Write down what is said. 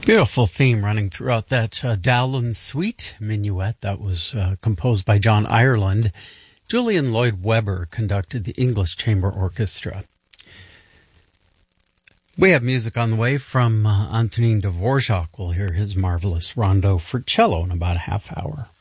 Beautiful theme running throughout that Dowland Suite Minuet that was composed by John Ireland. Julian Lloyd Webber conducted the English Chamber Orchestra. We have music on the way from Antonin Dvorak. We'll hear his marvelous rondo for cello in about a half hour.